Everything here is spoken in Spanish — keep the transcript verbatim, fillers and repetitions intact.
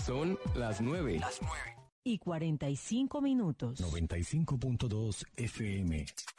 Son las nueve. Las nueve. Y cuarenta y cinco minutos. noventa y cinco punto dos F M.